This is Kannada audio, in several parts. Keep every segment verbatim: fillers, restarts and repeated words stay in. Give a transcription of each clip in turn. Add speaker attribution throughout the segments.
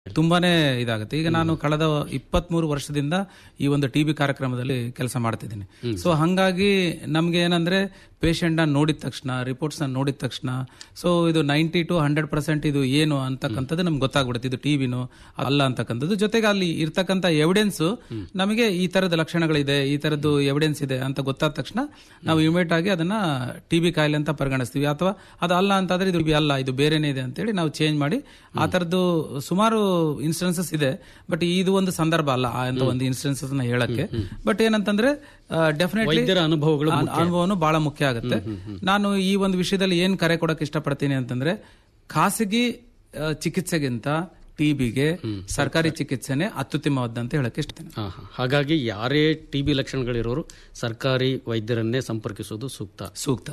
Speaker 1: ತುಂಬಾನೇ ಇದಾಗುತ್ತೆ. ಈಗ ನಾನು ಕಳೆದ ಇಪ್ಪತ್ತ್ ಮೂರು ವರ್ಷದಿಂದ ಈ ಒಂದು ಟಿಬಿ ಕಾರ್ಯಕ್ರಮದಲ್ಲಿ ಕೆಲಸ ಮಾಡ್ತಿದ್ದೀನಿ. ಸೊ ಹಂಗಾಗಿ ನಮ್ಗೆ ಏನಂದ್ರೆ ಪೇಷಂಟ್ ನ ನೋಡಿದ ತಕ್ಷಣ, ರಿಪೋರ್ಟ್ಸ್ ನ ನೋಡಿದ ತಕ್ಷಣ, ಸೊ ಇದು ನೈಂಟಿ ಟು ಹಂಡ್ರೆಡ್ ಪರ್ಸೆಂಟ್ ಇದು ಏನು ಅಂತಕ್ಕಂಥದ್ದು ನಮ್ಗೆ ಗೊತ್ತಾಗ್ಬಿಡುತ್ತೆ, ಇದು ಟಿಬಿನೋ ಅಲ್ಲ ಅಂತಕ್ಕಂಥದ್ದು. ಜೊತೆಗೆ ಅಲ್ಲಿ ಇರ್ತಕ್ಕಂಥ ಎವಿಡೆನ್ಸ್ ನಮಗೆ ಈ ತರದ ಲಕ್ಷಣಗಳಿದೆ, ಈ ತರದ್ದು ಎವಿಡೆನ್ಸ್ ಇದೆ ಅಂತ ಗೊತ್ತಾದ ತಕ್ಷಣ ನಾವು ಇಮಿಡಿಯೇಟ್ ಆಗಿ ಅದನ್ನ ಟಿಬಿ ಕಾಯಿಲೆ ಅಂತ ಪರಿಗಣಿಸ್ತೀವಿ. ಅಥವಾ ಅದು ಅಲ್ಲ ಅಂತಾದ್ರೆ ಇದು ಅಲ್ಲ, ಇದು ಬೇರೆನೇ ಇದೆ ಅಂತೇಳಿ ನಾವು ಚೇಂಜ್ ಮಾಡಿ ಆ ತರದ್ದು ಸುಮಾರು ಇನ್ಸ್ಟೆನ್ಸಸ್ ಇದೆ. ಬಟ್ ಇದು ಒಂದು ಸಂದರ್ಭ ಅಲ್ಲ ಅಂತ ಒಂದು ಇನ್ಸ್ಟೆನ್ಸಸ್ ನ ಹೇಳಕ್ಕೆ. ಬಟ್ ಏನಂತಂದ್ರೆ ಡೆಫಿನೆಟ್ಲಿ
Speaker 2: ಅನುಭವಗಳು
Speaker 1: ಅನುಭವನು ಬಹಳ ಮುಖ್ಯ ಆಗುತ್ತೆ. ನಾನು ಈ ಒಂದು ವಿಷಯದಲ್ಲಿ ಏನ್ ಕರೆ ಕೊಡಕ್ಕೆ ಇಷ್ಟಪಡ್ತೀನಿ ಅಂತಂದ್ರೆ, ಖಾಸಗಿ ಚಿಕಿತ್ಸೆಗಿಂತ ಟಿಬಿಗೆ ಸರ್ಕಾರಿ ಚಿಕಿತ್ಸೆನೆ ಅತ್ಯುತ್ತಮವಾದಂತ ಹೇಳಕ್ಕೆ ಇಷ್ಟಪಡ್ತೀನಿ.
Speaker 2: ಹಾಗಾಗಿ ಯಾರೇ ಟಿಬಿ ಲಕ್ಷಣಗಳಿರೋರು ಸರ್ಕಾರಿ ವೈದ್ಯರನ್ನೇ ಸಂಪರ್ಕಿಸೋದು ಸೂಕ್ತ
Speaker 1: ಸೂಕ್ತ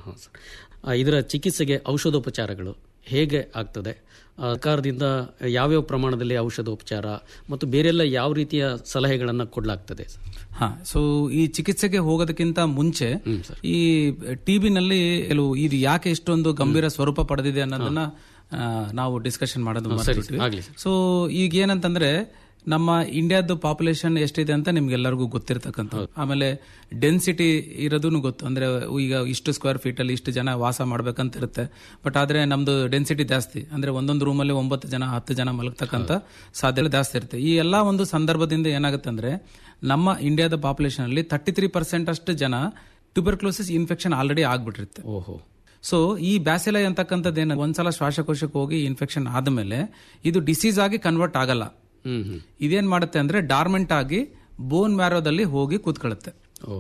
Speaker 2: ಇದರ ಚಿಕಿತ್ಸೆಗೆ ಔಷಧೋಪಚಾರಗಳು ಹೇಗೆ ಆಗ್ತದೆ? ಸರ್ಕಾರದಿಂದ ಯಾವ್ಯಾವ ಪ್ರಮಾಣದಲ್ಲಿ ಔಷಧೋಪಚಾರ ಮತ್ತು ಬೇರೆಲ್ಲ ಯಾವ ರೀತಿಯ ಸಲಹೆಗಳನ್ನು ಕೊಡಲಾಗ್ತದೆ?
Speaker 1: ಹಾ, ಸೊ ಈ ಚಿಕಿತ್ಸೆಗೆ ಹೋಗೋದಕ್ಕಿಂತ ಮುಂಚೆ ಈ ಟಿಬಿನಲ್ಲಿ ಕೆಲವು ಇದು ಯಾಕೆ ಇಷ್ಟೊಂದು ಗಂಭೀರ ಸ್ವರೂಪ ಪಡೆದಿದೆ ಅನ್ನೋದನ್ನ ನಾವು ಡಿಸ್ಕಷನ್ ಮಾಡೋದು ಮಾಡ್ತೀವಿ. ಸೊ ಈಗ ಏನಂತಂದ್ರೆ, ನಮ್ಮ ಇಂಡಿಯಾದ ಪಾಪ್ಯುಲೇಷನ್ ಎಷ್ಟಿದೆ ಅಂತ ನಿಮ್ಗೆಲ್ಲರಿಗೂ ಗೊತ್ತಿರತಕ್ಕಂಥ, ಆಮೇಲೆ ಡೆನ್ಸಿಟಿ ಇರೋದನ್ನು ಗೊತ್ತು. ಅಂದ್ರೆ ಈಗ ಇಷ್ಟು ಸ್ಕ್ವೇರ್ ಫೀಟ್ ಅಲ್ಲಿ ಇಷ್ಟು ಜನ ವಾಸ ಮಾಡ್ಬೇಕಂತ ಇರುತ್ತೆ. ಬಟ್ ಆದ್ರೆ ನಮ್ದು ಡೆನ್ಸಿಟಿ ಜಾಸ್ತಿ, ಅಂದ್ರೆ ಒಂದೊಂದು ರೂಮಲ್ಲಿ ಒಂಬತ್ತು ಜನ ಹತ್ತು ಜನ ಮಲಗ್ತಕ್ಕಂಥ ಸಾಧ್ಯತೆ ಜಾಸ್ತಿ ಇರುತ್ತೆ. ಈ ಎಲ್ಲಾ ಒಂದು ಸಂದರ್ಭದಿಂದ ಏನಾಗುತ್ತೆ ಅಂದ್ರೆ, ನಮ್ಮ ಇಂಡಿಯಾದ ಪಾಪ್ಯುಲೇಷನ್ ಅಲ್ಲಿ ತರ್ಟಿ ತ್ರೀ ಪರ್ಸೆಂಟ್ ಅಷ್ಟು ಜನ ಟ್ಯೂಬರ್ಕ್ಲೋಸಿಸ್ ಇನ್ಫೆಕ್ಷನ್ ಆಲ್ರೆಡಿ ಆಗ್ಬಿಟ್ಟಿರುತ್ತೆ.
Speaker 2: ಓಹೋ.
Speaker 1: ಸೊ ಈ ಬ್ಯಾಸಿಲೈ ಅಂತಕ್ಕಂಥದ್ದೇನು, ಒಂದ್ಸಲ ಶ್ವಾಸಕೋಶಕ್ಕೆ ಹೋಗಿ ಇನ್ಫೆಕ್ಷನ್ ಆದ್ಮೇಲೆ ಇದು ಡಿಸೀಸ್ ಆಗಿ ಕನ್ವರ್ಟ್ ಆಗಲ್ಲ. ಇದೇನ್ ಮಾಡುತ್ತೆ ಅಂದ್ರೆ ಡಾರ್ಮೆಂಟ್ ಆಗಿ ಬೋನ್ ಮ್ಯಾರೋದಲ್ಲಿ ಹೋಗಿ ಕೂತ್ಕೊಳ್ಳುತ್ತೆ.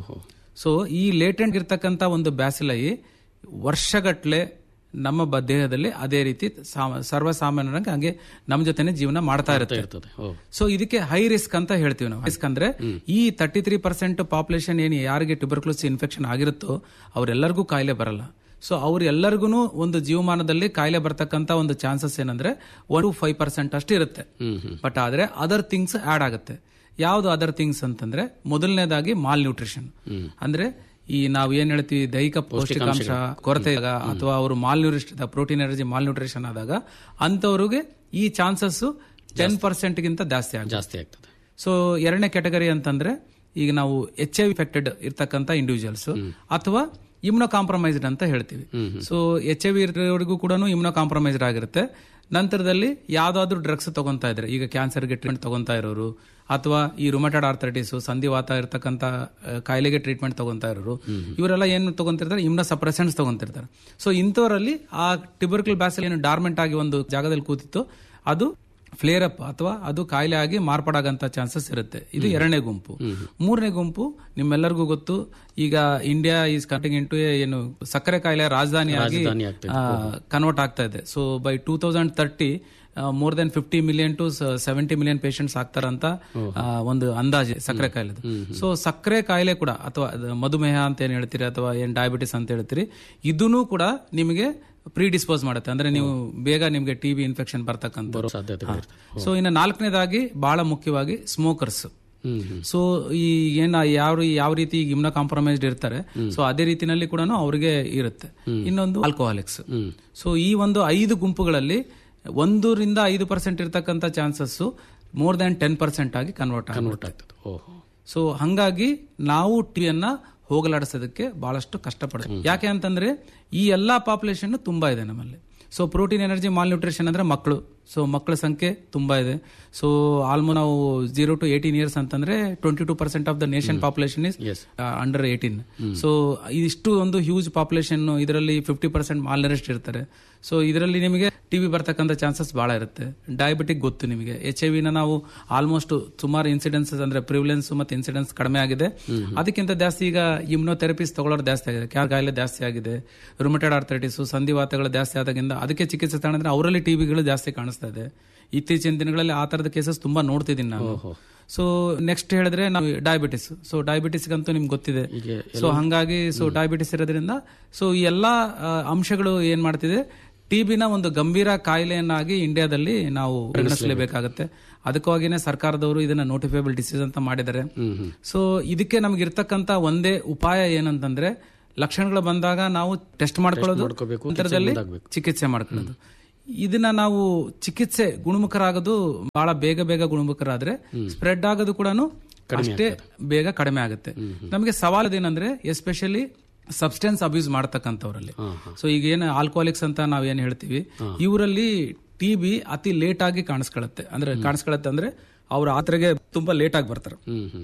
Speaker 1: ಸೊ ಈ ಲೇಟೆಂಟ್ ಇರ್ತಕ್ಕಂಥ ಒಂದು ಬ್ಯಾಸಿಲೈ ವರ್ಷಗಟ್ಲೆ ನಮ್ಮ ದೇಹದಲ್ಲಿ ಅದೇ ರೀತಿ ಸರ್ವಸಾಮಾನ್ಯರಾಗಿ ಹಂಗೆ ನಮ್ಮ ಜೊತೆನೆ ಜೀವನ ಮಾಡ್ತಾ ಇರುತ್ತೆ. ಸೊ ಇದಕ್ಕೆ ಹೈ ರಿಸ್ಕ್ ಅಂತ ಹೇಳ್ತೀವಿ ನಾವು. ರಿಸ್ಕ್ ಅಂದ್ರೆ ಈ ತರ್ಟಿ ತ್ರೀ ಪರ್ಸೆಂಟ್ ಪಾಪ್ಯುಲೇಷನ್ ಏನು ಯಾರಿಗೆ ಟ್ಯೂಬರ್ಕ್ಲೋಸಿಸ್ ಇನ್ಫೆಕ್ಷನ್ ಆಗಿರುತ್ತೋ ಅವರೆಲ್ಲರಿಗೂ ಕಾಯಿಲೆ ಬರಲ್ಲ. ಸೊ ಅವ್ರೆಲ್ಲರಿಗೂ ಒಂದು ಜೀವಮಾನದಲ್ಲಿ ಕಾಯಿಲೆ ಬರ್ತಕ್ಕಂತ ಒಂದು ಚಾನ್ಸಸ್ ಏನಂದ್ರೆ ಒನ್ ಟು ಫೈವ್ ಪರ್ಸೆಂಟ್ ಅಷ್ಟು ಇರುತ್ತೆ. ಬಟ್ ಆದ್ರೆ ಅದರ್ ಥಿಂಗ್ಸ್ ಆಡ್ ಆಗುತ್ತೆ. ಯಾವ್ದು ಅದರ್ ಥಿಂಗ್ಸ್ ಅಂತಂದ್ರೆ, ಮೊದಲನೇದಾಗಿ ಮಾಲ್ ನ್ಯೂಟ್ರಿಷನ್. ಅಂದ್ರೆ ಈ ನಾವು ಏನ್ ಹೇಳ್ತೀವಿ, ದೈಹಿಕ ಪೌಷ್ಟಿಕಾಂಶ ಕೊರತೆ ಅಥವಾ ಅವರು mall nutrition, protein energy mall nutrition ಆದಾಗ ಅಂತವ್ರಿಗೆ ಈ ಚಾನ್ಸಸ್ ಟೆನ್ ಪರ್ಸೆಂಟ್ ಗಿಂತ ಜಾಸ್ತಿ ಜಾಸ್ತಿ ಆಗ್ತದೆ. ಸೊ ಎರಡನೇ ಕ್ಯಾಟಗರಿ ಅಂತಂದ್ರೆ, ಈಗ ನಾವು ಎಚ್ ಐ ವಿ ಇನ್ಫೆಕ್ಟೆಡ್ ಇರ್ತಕ್ಕಂಥ ಇಂಡಿವಿಜುವಲ್ಸ್ ಅಥವಾ ಇಮ್ಯುನೋ ಕಾಂಪ್ರಮೈಸ್ಡ್ ಅಂತ ಹೇಳ್ತೀವಿ. ಸೊ ಎಚ್ ಐ ವಿ ಇರೋರಿಗೂ ಕೂಡ ಇಮ್ಯುನೋ ಕಾಂಪ್ರಮೈಸ್ಡ್ ಆಗಿರುತ್ತೆ. ನಂತರದಲ್ಲಿ ಯಾವ್ದಾದ್ರು ಡ್ರಗ್ಸ್ ತಗೊಂತಾ ಇದ್ರೆ, ಈಗ ಕ್ಯಾನ್ಸರ್ಗೆ ಟ್ರೀಟ್ಮೆಂಟ್ ತಗೊಂತಾ ಇರೋರು ಅಥವಾ ಈ ರುಮಟಾಯ್ಡ್ ಆರ್ಥರೈಟಿಸ್ ಸಂಧಿವಾತ ಇರತಕ್ಕಂತ ಕಾಯಿಲೆಗೆ ಟ್ರೀಟ್ಮೆಂಟ್ ತಗೊಂತಾ ಇರೋರು, ಇವರೆಲ್ಲ ಏನು ತಗೊಂತಿರ್ತಾರೆ, ಇಮ್ಯುನೋ ಸಪ್ರೆಸೆಂಟ್ಸ್ ತಗೊಂತಿರ್ತಾರೆ. ಸೊ ಇಂಥವರಲ್ಲಿ ಆ ಟ್ಯೂಬರ್ಕಲ್ ಬ್ಯಾಸಿಲ್ ಏನು ಡಾರ್ಮೆಂಟ್ ಆಗಿ ಒಂದು ಜಾಗದಲ್ಲಿ ಕೂತಿತ್ತು, ಅದು ಫ್ಲೇರ್ ಅಪ್ ಅಥವಾ ಅದು ಕಾಯಿಲೆ ಆಗಿ ಮಾರ್ಪಾಡಾಗಂತ ಚಾನ್ಸಸ್ ಇರುತ್ತೆ. ಇದು ಎರಡನೇ ಗುಂಪು. ಮೂರನೇ ಗುಂಪು ನಿಮ್ಮೆಲ್ಲರಿಗೂ ಗೊತ್ತು, ಈಗ ಇಂಡಿಯಾ ಈಸ್ ಕಟಿಂಗ್ ಇಂಟು ಏನು ಸಕ್ಕರೆ ಕಾಯಿಲೆ ರಾಜಧಾನಿಯಾಗಿ ಕನ್ವರ್ಟ್ ಆಗ್ತಾ ಇದೆ. So by two thousand thirty more than fifty million to seventy million patients ಆಗ್ತಾರಂತ ಒಂದು ಅಂದಾಜು ಸಕ್ಕರೆ ಕಾಯಿಲೆ. ಸೊ ಸಕ್ಕರೆ ಕಾಯಿಲೆ ಕೂಡ ಅಥವಾ ಮಧುಮೇಹ ಅಂತ ಏನ್ ಹೇಳ್ತೀರಿ ಅಥವಾ ಏನ್ ಡಯಾಬಿಟಿಸ್ ಅಂತ ಹೇಳ್ತೀರಿ, ಇದೂ ಕೂಡ ನಿಮಗೆ ಪ್ರೀ ಡಿಸ್ಪೋಸ್ ಮಾಡುತ್ತೆ. ಅಂದ್ರೆ ನೀವು ಬೇಗ ನಿಮ್ಗೆ ಟಿಬಿ ಇನ್ಫೆಕ್ಷನ್ ಬರ್ತಕ್ಕಂಥ ಸಾಧ್ಯತೆ. ಸೊ ಇನ್ನು ನಾಲ್ಕನೇದಾಗಿ ಬಹಳ ಮುಖ್ಯವಾಗಿ ಸ್ಮೋಕರ್ಸ್. ಸೊ ಈ ಏನ ಯಾವ ಯಾವ ರೀತಿ ಇಮ್ಯುನೋ ಕಾಂಪ್ರಮೈಸ್ಡ್ ಇರ್ತಾರೆ, ಸೊ ಅದೇ ರೀತಿನಲ್ಲಿ ಕೂಡ ಅವರಿಗೆ ಇರುತ್ತೆ. ಇನ್ನೊಂದು ಆಲ್ಕೋಹಾಲಿಕ್ಸ್. ಸೊ ಈ ಒಂದು ಐದು ಗುಂಪುಗಳಲ್ಲಿ ಒಂದರಿಂದ ಐದು ಪರ್ಸೆಂಟ್ ಇರ್ತಕ್ಕಂಥ chances more than ten percent ಆಗಿ ಕನ್ವರ್ಟ್ ಆಗ್ತದೆ. ಸೊ ಹಂಗಾಗಿ ನಾವು ಟಿಯನ್ನ ಹೋಗಲಾಡಿಸೋದಕ್ಕೆ ಬಹಳಷ್ಟು ಕಷ್ಟಪಡ್ತೀವಿ. ಯಾಕೆ ಅಂತಂದ್ರೆ ಈ ಎಲ್ಲಾ ಪಾಪ್ಯುಲೇಷನ್ ತುಂಬಾ ಇದೆ ನಮ್ಮಲ್ಲಿ. So protein energy mall nutrition ಅಂದ್ರೆ ಮಕ್ಕಳು. ಸೊ ಮಕ್ಕಳ ಸಂಖ್ಯೆ ತುಂಬಾ ಇದೆ. ಸೊ ಆಲ್ಮೋಸ್ಟ್ ನಾವು ಜೀರೋ ಟು ಏಟೀನ್ ಇಯರ್ಸ್ ಅಂತಂದ್ರೆ twenty two percent of the nation population is under eighteen. So ಇಷ್ಟು ಒಂದು ಹ್ಯೂಜ್ ಪಾಪ್ಯುಲೇಷನ್, ಇದರಲ್ಲಿ ಫಿಫ್ಟಿ ಪರ್ಸೆಂಟ್ ಮಾಲ್ ನರಿಶ್ಡ್ ಇರ್ತಾರೆ. ಸೊ ಇದರಲ್ಲಿ ನಿಮಗೆ ಟಿಬಿ ಬರ್ತಕ್ಕಂಥ ಚಾನ್ಸಸ್ ಬಹಳ ಇರುತ್ತೆ. ಡಯಾಬಿಟಿಕ್ ಗೊತ್ತು ನಿಮಗೆ. ಎಚ್ ಐ ವಿನ ನಾವು ಆಲ್ಮೋಸ್ಟ್ ಸುಮಾರು ಇನ್ಸಿಡೆನ್ಸಸ್ ಅಂದ್ರೆ ಪ್ರಿವಿಲೆನ್ಸ್ ಮತ್ತೆ ಇನ್ಸಿಡೆನ್ಸ್ ಕಡಿಮೆ ಆಗಿದೆ. ಅದಕ್ಕಿಂತ ಜಾಸ್ತಿ ಈಗ ಇಮ್ಯುನೋಥೆರಪಿಸ್ ತಗೊಳ್ಳೋರು ಜಾಸ್ತಿ ಆಗಿದೆ, ಕ್ಯಾರ್ ಕಾಯಿಲೆ ಜಾಸ್ತಿ ಆಗಿದೆ, ರುಮಟಾಯ್ಡ್ ಆರ್ಥರೈಟಿಸ್ ಸಂಧಿವಾತಗಳು ಜಾಸ್ತಿ ಆದಾಗಿಂದ ಅದಕ್ಕೆ ಚಿಕಿತ್ಸೆ ತಗೊಂಡ್ರೆ ಅವರಲ್ಲಿ ಟಿಬಿಗಳು ಜಾಸ್ತಿ ಕಾಣಿಸ್ತಾ ಇದೆ. ಇತ್ತೀಚಿನ ದಿನಗಳಲ್ಲಿ ಆ ತರದ ಕೇಸಸ್ ತುಂಬಾ ನೋಡ್ತಿದ್ದೀನಿ ನಾನು. ಸೊ ನೆಕ್ಸ್ಟ್ ಹೇಳಿದ್ರೆ ನಾವು ಡಯಾಬಿಟಿಸ್. ಸೊ ಡಯಾಬಿಟಿಸ್ ಅಂತೂ ನಿಮ್ಗೆ ಗೊತ್ತಿದೆ. ಸೊ ಹಂಗಾಗಿ ಸೊ ಡಯಾಬಿಟಿಸ್ ಇರೋದ್ರಿಂದ ಸೊ ಈ ಎಲ್ಲಾ ಅಂಶಗಳು ಏನ್ ಮಾಡ್ತಿದೆ, ಟಿಬಿನ ಒಂದು ಗಂಭೀರ ಕಾಯಿಲೆಯನ್ನಾಗಿ ಇಂಡಿಯಾದಲ್ಲಿ ನಾವು ಪರಿಗಣಿಸಲೇಬೇಕಾಗುತ್ತೆ. ಅದಕ್ಕಾಗಿನೇ ಸರ್ಕಾರದವರು ಇದನ್ನ ನೋಟಿಫೈಬಲ್ ಡಿಸೀಸ್ ಅಂತ ಮಾಡಿದ್ದಾರೆ. ಸೊ ಇದಕ್ಕೆ ನಮ್ಗೆ ಇರ್ತಕ್ಕಂತ ಒಂದೇ ಉಪಾಯ ಏನಂತಂದ್ರೆ, ಲಕ್ಷಣಗಳು ಬಂದಾಗ ನಾವು ಟೆಸ್ಟ್ ಮಾಡ್ಕೊಳ್ಳೋದು, ನಂತರದಲ್ಲಿ ಚಿಕಿತ್ಸೆ ಮಾಡ್ಕೊಳ್ಳೋದು. ಇದನ್ನ ನಾವು ಚಿಕಿತ್ಸೆ ಗುಣಮುಖರಾಗೋದು ಬಹಳ ಬೇಗ ಬೇಗ ಗುಣಮುಖರಾದ್ರೆ ಸ್ಪ್ರೆಡ್ ಆಗೋದು ಕೂಡ ಅಷ್ಟೇ ಬೇಗ ಕಡಿಮೆ ಆಗುತ್ತೆ. ನಮಗೆ ಸವಾಲದೇನಂದ್ರೆ ಎಸ್ಪೆಷಲಿ ಸಬ್ಸ್ಟೆನ್ಸ್ ಅಬ್ಯೂಸ್ ಮಾಡತಕ್ಕಂಥವ್ರಲ್ಲಿ, ಸೊ ಈಗ ಏನು ಆಲ್ಕೋಹಾಲಿಕ್ಸ್ ಅಂತ ನಾವ್ ಏನ್ ಹೇಳ್ತೀವಿ, ಇವರಲ್ಲಿ ಟಿ ಬಿ ಅತಿ ಲೇಟ್ ಆಗಿ ಕಾಣಿಸ್ಕೊಳ್ಳುತ್ತೆ. ಅಂದ್ರೆ ಕಾಣಿಸ್ಕೊಳ್ಳುತ್ತೆ ಅಂದ್ರೆ ಅವ್ರ ಆತ್ರೆಗೆ ತುಂಬಾ ಲೇಟ್ ಆಗಿ ಬರ್ತಾರೆ.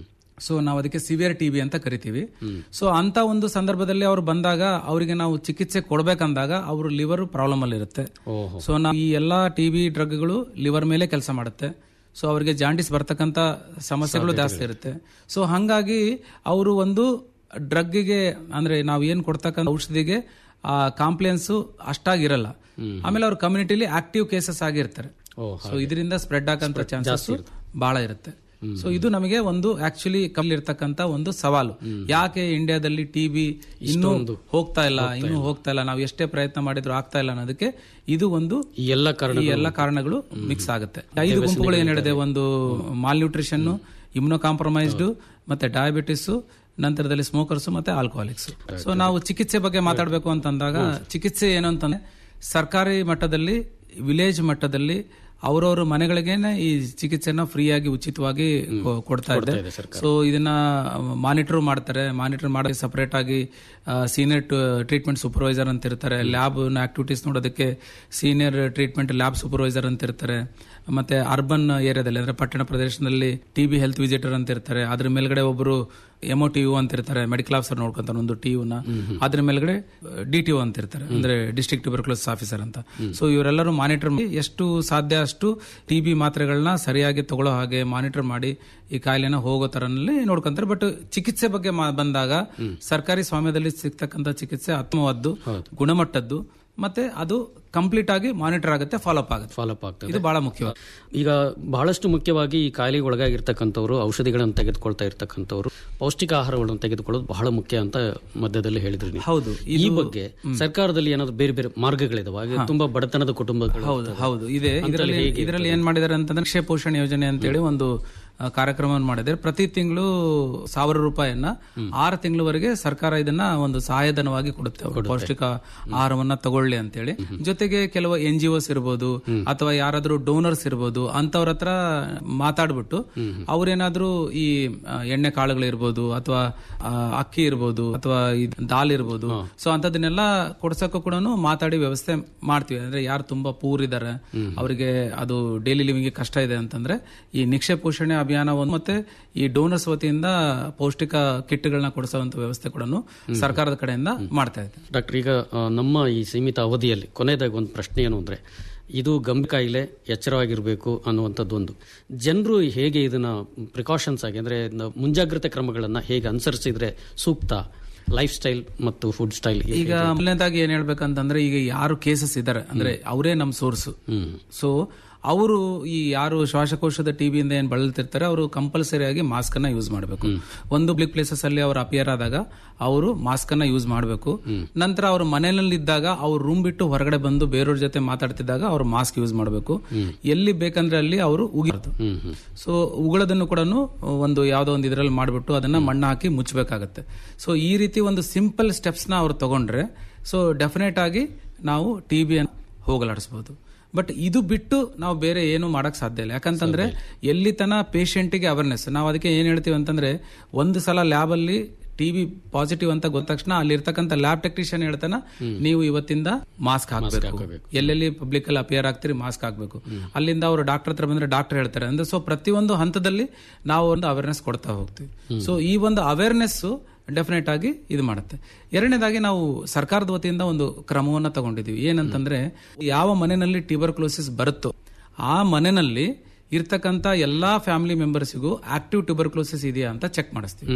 Speaker 1: ಸೊ ನಾವು ಅದಕ್ಕೆ ಸಿವಿಯರ್ ಟಿ ಬಿ ಅಂತ ಕರಿತೀವಿ. ಸೊ ಅಂತ ಒಂದು ಸಂದರ್ಭದಲ್ಲಿ ಅವ್ರು ಬಂದಾಗ ಅವರಿಗೆ ನಾವು ಚಿಕಿತ್ಸೆ ಕೊಡ್ಬೇಕಂದಾಗ ಅವ್ರ ಲಿವರ್ ಪ್ರಾಬ್ಲಮ್ ಅಲ್ಲಿ ಇರುತ್ತೆ. ಸೊ ನಾವು ಈ ಎಲ್ಲಾ ಟಿ ಬಿ ಡ್ರಗ್ಗಳು ಲಿವರ್ ಮೇಲೆ ಕೆಲಸ ಮಾಡುತ್ತೆ. ಸೊ ಅವರಿಗೆ ಜಾಂಡಿಸ್ ಬರ್ತಕ್ಕಂತ ಸಮಸ್ಯೆಗಳು ಜಾಸ್ತಿ ಇರುತ್ತೆ. ಸೊ ಹಂಗಾಗಿ ಅವರು ಒಂದು ಡ್ರಗ್ಗೆ ಅಂದ್ರೆ ನಾವು ಏನ್ ಕೊಡ್ತಕ್ಕಂಥ ಔಷಧಿಗೆ ಆ ಕಾಂಪ್ಲಿಯನ್ಸ್ ಅಷ್ಟಾಗಿರಲ್ಲ. ಆಮೇಲೆ ಅವ್ರ ಕಮ್ಯುನಿಟಿಲಿ ಆಕ್ಟಿವ್ ಕೇಸಸ್ ಆಗಿರ್ತಾರೆ. ಸೊ ಇದರಿಂದ ಸ್ಪ್ರೆಡ್ ಆಗಂತ ಚಾನ್ಸಸ್ ಬಹಳ ಇರುತ್ತೆ. ಸೊ ಇದು ನಮಗೆ ಒಂದು ಆಕ್ಚುಲಿ ಕಲ್ಲಿರ್ತಕ್ಕಂತ ಒಂದು ಸವಾಲು. ಯಾಕೆ ಇಂಡಿಯಾದಲ್ಲಿ ಟಿಬಿ ಇನ್ನೂ ಹೋಗ್ತಾ ಇಲ್ಲ ಇನ್ನೂ ಹೋಗ್ತಾ ಇಲ್ಲ ನಾವು ಎಷ್ಟೇ ಪ್ರಯತ್ನ ಮಾಡಿದ್ರು ಆಗ್ತಾ ಇಲ್ಲ ಅನ್ನೋದಕ್ಕೆ ಇದು ಒಂದು
Speaker 2: ಈ ಎಲ್ಲ ಕಾರಣ
Speaker 1: ಈ ಎಲ್ಲ ಕಾರಣಗಳು ಮಿಕ್ಸ್ ಆಗುತ್ತೆ. ಐದು ಗುಂಪುಗಳು ಏನ್ ಹೇಳಿದೆ, ಒಂದು ಮಾಲ್ ನ್ಯೂಟ್ರಿಷನ್, ಇಮ್ಯುನೋ ಕಾಂಪ್ರಮೈಸ್ಡ್, ಮತ್ತೆ ಡಯಾಬಿಟಿಸ್, ನಂತರದಲ್ಲಿ ಸ್ಮೋಕರ್ಸ್ ಮತ್ತೆ ಆಲ್ಕೋಹಾಲಿಕ್ಸ್. ಸೊ ನಾವು ಚಿಕಿತ್ಸೆ ಬಗ್ಗೆ ಮಾತಾಡಬೇಕು ಅಂತಂದಾಗ ಚಿಕಿತ್ಸೆ ಏನು ಅಂತಂದ್ರೆ ಸರ್ಕಾರಿ ಮಟ್ಟದಲ್ಲಿ, ವಿಲೇಜ್ ಮಟ್ಟದಲ್ಲಿ ಅವರವ್ರ ಮನೆಗಳಿಗೇನೆ ಈ ಚಿಕಿತ್ಸೆನ ಫ್ರೀಯಾಗಿ ಉಚಿತವಾಗಿ ಕೊಡ್ತಾ ಇದೆ. ಸೊ ಇದನ್ನ ಮಾನಿಟರ್ ಮಾಡ್ತಾರೆ. ಮಾನಿಟರ್ ಮಾಡಿ ಸಪರೇಟ್ ಆಗಿ ಸೀನಿಯರ್ ಟ್ರೀಟ್ಮೆಂಟ್ ಸೂಪರ್ವೈಸರ್ ಅಂತ ಇರ್ತಾರೆ. ಲ್ಯಾಬ್ ಆಕ್ಟಿವಿಟೀಸ್ ನೋಡೋದಕ್ಕೆ ಸೀನಿಯರ್ ಟ್ರೀಟ್ಮೆಂಟ್ ಲ್ಯಾಬ್ ಸೂಪರ್ವೈಸರ್ ಅಂತ ಇರ್ತಾರೆ. ಮತ್ತೆ ಅರ್ಬನ್ ಏರಿಯಾದಲ್ಲಿ ಅಂದ್ರೆ ಪಟ್ಟಣ ಪ್ರದೇಶದಲ್ಲಿ ಟಿಬಿ ಹೆಲ್ತ್ ವಿಸಿಟರ್ ಅಂತ ಇರ್ತಾರೆ. ಅದ್ರ ಮೇಲ್ಗಡೆ ಒಬ್ಬರು ಎಮ್ಒ ಟಿಯು ಅಂತ ಇರ್ತಾರೆ, ಮೆಡಿಕಲ್ ಆಫೀಸರ್ ನೋಡ್ಕೊಂತಾರೆ ಒಂದು ಟಿಯುನ. ಅದ್ರ ಮೇಲ್ಗಡೆ ಡಿ ಟಿ ಅಂತ ಇರ್ತಾರೆ, ಅಂದ್ರೆ ಡಿಸ್ಟ್ರಿಕ್ಟ್ ಟ್ಯೂಬರ್ಕ್ಯುಲೋಸಿಸ್ ಆಫೀಸರ್ ಅಂತ. ಸೊ ಇವರೆಲ್ಲರೂ ಮಾನಿಟರ್ ಮಾಡಿ ಎಷ್ಟು ಸಾಧ್ಯ ಅಷ್ಟು ಟಿಬಿ ಮಾತ್ರೆಗಳನ್ನ ಸರಿಯಾಗಿ ತಗೊಳ್ಳೋ ಹಾಗೆ ಮಾನಿಟರ್ ಮಾಡಿ ಈ ಕಾಯಿಲೆನ ಹೋಗೋ ತರನಲ್ಲಿ ನೋಡ್ಕೊಂತಾರೆ. ಬಟ್ ಚಿಕಿತ್ಸೆ ಬಗ್ಗೆ ಬಂದಾಗ ಸರ್ಕಾರಿ ಸ್ವಾಮ್ಯದಲ್ಲಿ ಸಿಗ್ತಕ್ಕಂಥ ಚಿಕಿತ್ಸೆ ಉತ್ತಮವಾದ್ದು, ಗುಣಮಟ್ಟದ್ದು, ಮತ್ತೆ ಅದು ಕಂಪ್ಲೀಟ್ ಆಗಿ ಮಾನಿಟರ್ ಆಗುತ್ತೆ, ಫಾಲೋಅಪ್ ಆಗುತ್ತೆ
Speaker 2: ಫಾಲೋಅಪ್ ಆಗ್ತದೆ.
Speaker 1: ಇದು ಬಹಳ ಮುಖ್ಯ.
Speaker 2: ಈಗ ಬಹಳಷ್ಟು ಮುಖ್ಯವಾಗಿ ಈ ಕಾಯಿಲೆಗೆ ಒಳಗಾಗಿರ್ತಕ್ಕಂಥವ್ರು, ಔಷಧಿಗಳನ್ನು ತೆಗೆದುಕೊಳ್ತಾ ಇರ್ತಕ್ಕಂಥವ್ರು ಪೌಷ್ಟಿಕ ಆಹಾರಗಳನ್ನು ತೆಗೆದುಕೊಳ್ಳೋದು ಬಹಳ ಮುಖ್ಯ ಅಂತ ಮಧ್ಯದಲ್ಲಿ ಹೇಳಿದ್ರಿ.
Speaker 1: ಹೌದು.
Speaker 2: ಈ ಬಗ್ಗೆ ಸರ್ಕಾರದಲ್ಲಿ ಏನಾದ್ರು ಬೇರೆ ಬೇರೆ ಮಾರ್ಗಗಳಿದಾವೆ? ತುಂಬಾ ಬಡತನದ ಕುಟುಂಬಗಳು.
Speaker 1: ಹೌದು ಹೌದು ಇದೆ. ಇದರಲ್ಲಿ ಇದರಲ್ಲಿ ಏನ್ ಮಾಡಿದ್ದಾರೆ ಅಂತಂದ್ರೆ ನಿಕ್ಷಯ ಪೋಷಣ ಯೋಜನೆ ಅಂತೇಳಿ ಒಂದು ಕಾರ್ಯಕ್ರಮವನ್ನು ಮಾಡಿದ್ದಾರೆ. ಪ್ರತಿ ತಿಂಗಳು ಸಾವಿರ ರೂಪಾಯಿಯನ್ನ ಆರು ತಿಂಗಳವರೆಗೆ ಸರ್ಕಾರ ಇದನ್ನ ಒಂದು ಸಹಾಯಧನವಾಗಿ ಕೊಡುತ್ತೆ, ಪೌಷ್ಟಿಕ ಆಹಾರವನ್ನ ತಗೊಳ್ಳಿ ಅಂತೇಳಿ. ಜೊತೆಗೆ ಕೆಲವು ಎನ್ ಜಿ ಒಸ್ ಇರ್ಬೋದು ಅಥವಾ ಯಾರಾದ್ರೂ ಡೋನರ್ಸ್ ಇರ್ಬೋದು, ಅಂತವ್ರ ಹತ್ರ ಮಾತಾಡ್ಬಿಟ್ಟು ಅವ್ರೇನಾದ್ರೂ ಈ ಎಣ್ಣೆ ಕಾಳುಗಳಿರ್ಬೋದು ಅಥವಾ ಅಕ್ಕಿ ಇರ್ಬೋದು ಅಥವಾ ದಾಲ್ ಇರ್ಬೋದು, ಸೊ ಅಂತದನ್ನೆಲ್ಲ ಕೊಡ್ಸಕ್ಕೂ ಕೂಡ ಮಾತಾಡಿ ವ್ಯವಸ್ಥೆ ಮಾಡ್ತೀವಿ. ಅಂದ್ರೆ ಯಾರು ತುಂಬಾ ಪೂರ್ ಇದಾರೆ, ಅವರಿಗೆ ಅದು ಡೈಲಿ ಲಿವಿಂಗ್ ಕಷ್ಟ ಇದೆ ಅಂತಂದ್ರೆ ಈ ನಿಕ್ಷಯ ಪೋಷಣೆ ಅಭಿಯಾನ ಮತ್ತೆ ಈ ಡೋನರ್ಸ್ ವತಿಯಿಂದ ಪೌಷ್ಟಿಕ ಕಿಟ್ಗಳನ್ನ ಕೊಡಿಸುವಂತ ವ್ಯವಸ್ಥೆ ಕೂಡ ಸರ್ಕಾರದ ಕಡೆಯಿಂದ ಮಾಡ್ತಾ ಇದೆ.
Speaker 2: ಡಾಕ್ಟರ್, ಈಗ ನಮ್ಮ ಈ ಸೀಮಿತ ಅವಧಿಯಲ್ಲಿ ಕೊನೆಯದಾಗಿ ಒಂದು ಪ್ರಶ್ನೆ ಏನು ಅಂದ್ರೆ, ಇದು ಗಂಭೀರ ಕಾಯಿಲೆ, ಎಚ್ಚರವಾಗಿರಬೇಕು ಅನ್ನುವಂಥದ್ದು ಒಂದು. ಜನರು ಹೇಗೆ ಇದನ್ನ ಪ್ರಿಕಾಷನ್ಸ್ ಆಗಿ ಅಂದ್ರೆ ಮುಂಜಾಗ್ರತೆ ಕ್ರಮಗಳನ್ನ ಹೇಗೆ ಅನುಸರಿಸಿದ್ರೆ ಸೂಕ್ತ? ಲೈಫ್ ಸ್ಟೈಲ್ ಮತ್ತು ಫುಡ್ ಸ್ಟೈಲ್.
Speaker 1: ಈಗ ಮೊದಲನೇದಾಗಿ ಏನ್ ಹೇಳ್ಬೇಕಂತಂದ್ರೆ, ಈಗ ಯಾರು ಕೇಸಸ್ ಇದಾರೆ ಅಂದ್ರೆ ಅವರೇ ನಮ್ ಸೋರ್ಸ್. ಸೊ ಅವರು ಈ ಯಾರು ಶ್ವಾಸಕೋಶದ ಟಿಬಿಯಿಂದ ಏನ್ ಬಳಲ್ತಿರ್ತಾರೆ ಅವರು ಕಂಪಲ್ಸರಿ ಆಗಿ ಮಾಸ್ಕ್ ಅನ್ನ ಯೂಸ್ ಮಾಡಬೇಕು. ಒಂದು ಪಬ್ಲಿಕ್ ಪ್ಲೇಸಸ್ ಅಲ್ಲಿ ಅವರು ಅಪಿಯರ್ ಆದಾಗ ಅವರು ಮಾಸ್ಕ್ ಅನ್ನ ಯೂಸ್ ಮಾಡಬೇಕು. ನಂತರ ಅವರು ಮನೆಯಲ್ಲಿ ಇದ್ದಾಗ ಅವ್ರು ರೂಮ್ ಬಿಟ್ಟು ಹೊರಗಡೆ ಬಂದು ಬೇರೆಯವ್ರ ಜೊತೆ ಮಾತಾಡ್ತಿದ್ದಾಗ ಅವರು ಮಾಸ್ಕ್ ಯೂಸ್ ಮಾಡಬೇಕು. ಎಲ್ಲಿ ಬೇಕಂದ್ರೆ ಅಲ್ಲಿ ಅವರು ಉಗಿಬಾರ್ದು. ಸೊ ಉಗುಳೋದನ್ನು ಕೂಡ ಒಂದು ಯಾವ್ದೋ ಒಂದು ಇದರಲ್ಲಿ ಮಾಡ್ಬಿಟ್ಟು ಅದನ್ನ ಮಣ್ಣು ಹಾಕಿ ಮುಚ್ಚಬೇಕಾಗತ್ತೆ. ಸೊ ಈ ರೀತಿ ಒಂದು ಸಿಂಪಲ್ ಸ್ಟೆಪ್ಸ್ ನ ಅವ್ರು ತಗೊಂಡ್ರೆ ಸೊ ಡೆಫಿನೆಟ್ ಆಗಿ ನಾವು ಟಿಬಿಯನ್ನು ಹೋಗಲಾಡಿಸಬಹುದು. ಬಟ್ ಇದು ಬಿಟ್ಟು ನಾವು ಬೇರೆ ಏನು ಮಾಡಕ್ ಸಾಧ್ಯ ಇಲ್ಲ. ಯಾಕಂತಂದ್ರೆ ಎಲ್ಲಿ ತನ ಪೇಷಂಟ್ಗೆ ಅವೇರ್ನೆಸ್, ನಾವು ಅದಕ್ಕೆ ಏನ್ ಹೇಳ್ತೀವಿ ಅಂತಂದ್ರೆ, ಒಂದು ಸಲ ಲ್ಯಾಬ್ ಅಲ್ಲಿ ಟಿಬಿ ಪಾಸಿಟಿವ್ ಅಂತ ಗೊತ್ತ ತಕ್ಷಣ ಅಲ್ಲಿರ್ತಕ್ಕಂಥ ಲ್ಯಾಬ್ ಟೆಕ್ನಿಷಿಯನ್ ಹೇಳ್ತಾನ ನೀವು ಇವತ್ತಿಂದ ಮಾಸ್ಕ್ ಹಾಕಬೇಕು, ಎಲ್ಲೆಲ್ಲಿ ಪಬ್ಲಿಕ್ ಅಲ್ಲಿ ಅಪಿಯರ್ ಆಗ್ತೀರಿ ಮಾಸ್ಕ್ ಹಾಕಬೇಕು. ಅಲ್ಲಿಂದ ಅವರು ಡಾಕ್ಟರ್ ಹತ್ರ ಬಂದ್ರೆ ಡಾಕ್ಟರ್ ಹೇಳ್ತಾರೆ ಅಂದ್ರೆ. ಸೊ ಪ್ರತಿಯೊಂದು ಹಂತದಲ್ಲಿ ನಾವು ಒಂದು ಅವೇರ್ನೆಸ್ ಕೊಡ್ತಾ ಹೋಗ್ತೀವಿ. ಸೊ ಈ ಒಂದು ಅವೇರ್ನೆಸ್ ಡೆಫಿನೆಟ್ ಆಗಿ ಇದು ಮಾಡುತ್ತೆ. ಎರಡನೇದಾಗಿ ನಾವು ಸರ್ಕಾರದ ವತಿಯಿಂದ ಒಂದು ಕ್ರಮವನ್ನ ತಗೊಂಡಿದೀವಿ. ಏನಂತಂದ್ರೆ, ಯಾವ ಮನೆಯಲ್ಲಿ ಟ್ಯೂಬರ್ಕ್ಯುಲೋಸಿಸ್ ಬರುತ್ತೋ ಆ ಮನೆಯಲ್ಲಿ ಇರ್ತಕ್ಕಂಥ ಎಲ್ಲಾ ಫ್ಯಾಮಿಲಿ ಮೆಂಬರ್ಸ್ಗೂ ಆಕ್ಟಿವ್ ಟ್ಯೂಬರ್ಕ್ಯುಲೋಸಿಸ್ ಇದೆಯಾ ಅಂತ ಚೆಕ್ ಮಾಡಿಸ್ತೀವಿ.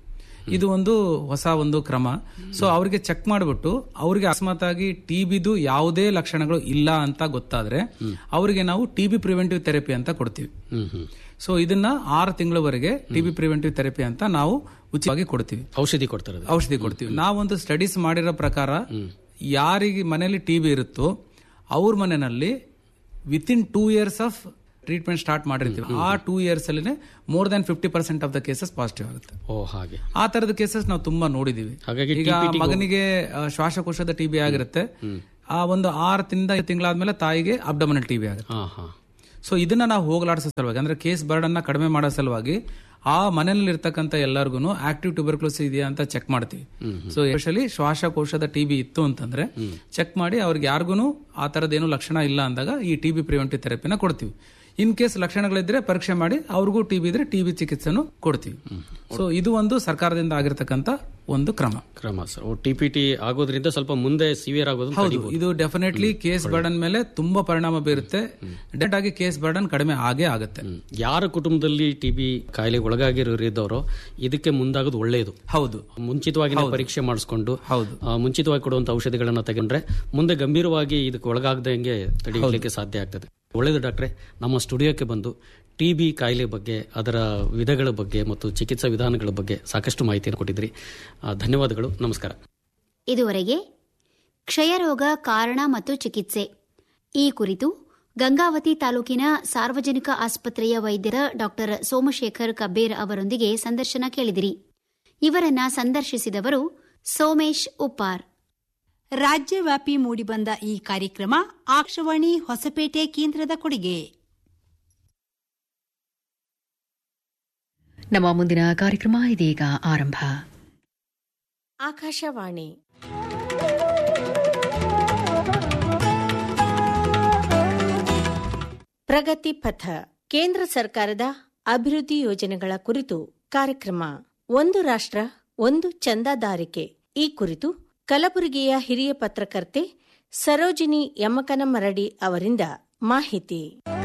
Speaker 1: ಇದು ಒಂದು ಹೊಸ ಒಂದು ಕ್ರಮ. ಸೊ ಅವ್ರಿಗೆ ಚೆಕ್ ಮಾಡಿಬಿಟ್ಟು ಅವ್ರಿಗೆ ಅಕಸ್ಮಾತ್ ಆಗಿ ಟಿಬಿದು ಯಾವುದೇ ಲಕ್ಷಣಗಳು ಇಲ್ಲ ಅಂತ ಗೊತ್ತಾದ್ರೆ ಅವರಿಗೆ ನಾವು ಟಿಬಿ ಪ್ರಿವೆಂಟಿವ್ ಥೆರಪಿ ಅಂತ ಕೊಡ್ತೀವಿ. ಸೊ ಇದನ್ನ ಆರು ತಿಂಗಳವರೆಗೆ ಟಿಬಿ ಪ್ರಿವೆಂಟಿವ್ ಥೆರಪಿ ಅಂತ ನಾವು ಉಚಿತವಾಗಿ ಕೊಡ್ತೀವಿ.
Speaker 2: ಔಷಧಿ ಕೊಡ್ತಾರೆ
Speaker 1: ಔಷಧಿ ಕೊಡ್ತೀವಿ. ನಾವೊಂದು ಸ್ಟಡೀಸ್ ಮಾಡಿರೋ ಪ್ರಕಾರ ಯಾರಿಗೆ ಮನೆಯಲ್ಲಿ ಟಿಬಿ ಇರುತ್ತೋ ಅವ್ರ ಮನೆಯಲ್ಲಿ with in two years of treatment start ಮಾಡಿರ್ತೀವಿ. ಆ ಟೂ ಇಯರ್ಸ್ ಅಲ್ಲಿ more than fifty percent of the cases positive ಆಗುತ್ತೆ. ಆ ತರದ ಕೇಸಸ್ ನಾವು ತುಂಬಾ ನೋಡಿದೀವಿ. ಈಗ ಮಗನಿಗೆ ಶ್ವಾಸಕೋಶದ ಟಿಬಿ ಆಗಿರುತ್ತೆ, ಆ ಒಂದು ಆರು ತಿಂದ ತಿಂಗಳಾದ್ಮೇಲೆ ತಾಯಿಗೆ ಅಬ್ಡಮಿನಲ್ ಟಿಬಿ ಆಗುತ್ತೆ. ಸೊ ಇದನ್ನ ನಾವು ಹೋಗಲಾಡಿಸೋ ಸಲುವಾಗಿ ಅಂದ್ರೆ ಕೇಸ್ ಬರ್ಡನ್ನ ಕಡಿಮೆ ಮಾಡೋ ಸಲುವಾಗಿ ಆ ಮನೆಯಲ್ಲಿ ಇರ್ತಕ್ಕಂಥ ಎಲ್ಲರಿಗೂ ಆಕ್ಟಿವ್ ಟ್ಯೂಬರ್ಕ್ಲೋಸಿಸ್ ಇದೆಯಾ ಅಂತ ಚೆಕ್ ಮಾಡ್ತೀವಿ. ಸೊ ಎಸ್ಪೆಷಲಿ ಶ್ವಾಸಕೋಶದ ಟಿಬಿ ಇತ್ತು ಅಂತಂದ್ರೆ ಚೆಕ್ ಮಾಡಿ ಅವ್ರಿಗೆ ಯಾರಿಗೂ ಆ ತರದೇನು ಲಕ್ಷಣ ಇಲ್ಲ ಅಂದಾಗ ಈ ಟಿಬಿ ಪ್ರಿವೆಂಟಿವ್ ಥೆರಪಿನ ಕೊಡ್ತೀವಿ. ಇನ್ ಕೇಸ್ ಲಕ್ಷಣಗಳಿದ್ರೆ ಪರೀಕ್ಷೆ ಮಾಡಿ ಅವ್ರಿಗೂ ಟಿಬಿ ಇದ್ರೆ ಟಿಬಿ ಚಿಕಿತ್ಸೆನು ಕೊಡ್ತೀವಿ. ಸೊ ಇದು ಒಂದು ಸರ್ಕಾರದಿಂದ ಆಗಿರ್ತಕ್ಕಂಥ ಒಂದು ಕ್ರಮ
Speaker 2: ಕ್ರಮ ಸರ್. ಟಿಪಿಟಿ ಆಗೋದ್ರಿಂದ ಸ್ವಲ್ಪ ಮುಂದೆ ಸಿವಿಯರ್ ಆಗೋದು
Speaker 1: ಹೌದು. ಇದು ಡೆಫಿನೆಟ್ಲಿ ಕೇಸ್ ಬರ್ಡನ್ ಮೇಲೆ ತುಂಬಾ ಪರಿಣಾಮ ಬೀರುತ್ತೆ. ಡೆಟ್ ಆಗಿ ಕೇಸ್ ಬರ್ಡನ್ ಕಡಿಮೆ ಆಗೇ ಆಗುತ್ತೆ.
Speaker 2: ಯಾರ ಕುಟುಂಬದಲ್ಲಿ ಟಿಬಿ ಕಾಯಿಲೆ ಒಳಗಾಗಿರೋದವರು ಇದಕ್ಕೆ ಮುಂದಾಗೋದು ಒಳ್ಳೆಯದು.
Speaker 1: ಹೌದು,
Speaker 2: ಮುಂಚಿತವಾಗಿ ಪರೀಕ್ಷೆ ಮಾಡಿಸ್ಕೊಂಡು
Speaker 1: ಹೌದು
Speaker 2: ಮುಂಚಿತವಾಗಿ ಕೊಡುವಂತ ಔಷಧಿಗಳನ್ನ ತಗೊಂಡ್ರೆ ಮುಂದೆ ಗಂಭೀರವಾಗಿ ಇದಕ್ಕೆ ಒಳಗಾಗದಂಗೆ ತಡೆಯಲಿಕ್ಕೆ ಸಾಧ್ಯ ಆಗ್ತದೆ. ಒಳ್ಳೆಯದು ಡಾಕ್ಟ್ರೆ, ನಮ್ಮ ಸ್ಟುಡಿಯೋಕ್ಕೆ ಬಂದು ಟಿಬಿ ಕಾಯಿಲೆ ಬಗ್ಗೆ, ಅದರ ವಿಧಗಳ ಬಗ್ಗೆ ಮತ್ತು ಚಿಕಿತ್ಸಾ ವಿಧಾನಗಳ ಬಗ್ಗೆ ಸಾಕಷ್ಟು ಮಾಹಿತಿಯನ್ನು ಕೊಟ್ಟಿದ್ರಿ. ಧನ್ಯವಾದಗಳು. ನಮಸ್ಕಾರ.
Speaker 3: ಇದುವರೆಗೆ ಕ್ಷಯರೋಗ ಕಾರಣ ಮತ್ತು ಚಿಕಿತ್ಸೆ ಈ ಕುರಿತು ಗಂಗಾವತಿ ತಾಲೂಕಿನ ಸಾರ್ವಜನಿಕ ಆಸ್ಪತ್ರೆಯ ವೈದ್ಯರ ಡಾಕ್ಟರ್ ಸೋಮಶೇಖರ್ ಕಬ್ಬೇರ್ ಅವರೊಂದಿಗೆ ಸಂದರ್ಶನ ಕೇಳಿದಿರಿ. ಇವರನ್ನ ಸಂದರ್ಶಿಸಿದವರು ಸೋಮೇಶ್ ಉಪ್ಪಾರ್.
Speaker 4: ರಾಜ್ಯವ್ಯಾಪಿ ಮೂಡಿಬಂದ ಈ ಕಾರ್ಯಕ್ರಮ ಆಕಾಶವಾಣಿ ಹೊಸಪೇಟೆ ಕೇಂದ್ರದ ಕೊಡುಗೆ.
Speaker 5: ನಮ್ಮ ಮುಂದಿನ ಕಾರ್ಯಕ್ರಮ ಇದೀಗ ಆರಂಭ.
Speaker 6: ಆಕಾಶವಾಣಿ ಪ್ರಗತಿ ಪಥ, ಕೇಂದ್ರ ಸರ್ಕಾರದ ಅಭಿವೃದ್ಧಿ ಯೋಜನೆಗಳ ಕುರಿತು ಕಾರ್ಯಕ್ರಮ. ಒಂದು ರಾಷ್ಟ್ರ ಒಂದು ಚಂದಾದಾರಿಕೆ ಈ ಕುರಿತು ಕಲಬುರಗಿಯ ಹಿರಿಯ ಪತ್ರಕರ್ತೆ ಸರೋಜಿನಿ ಯಮಕನಮರಡಿ ಅವರಿಂದ ಮಾಹಿತಿ.